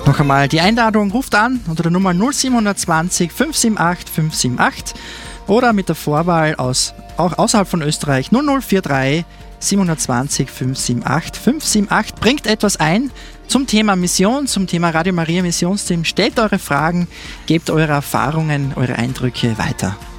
Noch einmal die Einladung, ruft an unter der Nummer 0720 578 578 oder mit der Vorwahl auch außerhalb von Österreich 0043 720 578 578. Bringt etwas ein zum Thema Mission, zum Thema Radio Maria Missionsteam. Stellt eure Fragen, gebt eure Erfahrungen, eure Eindrücke weiter.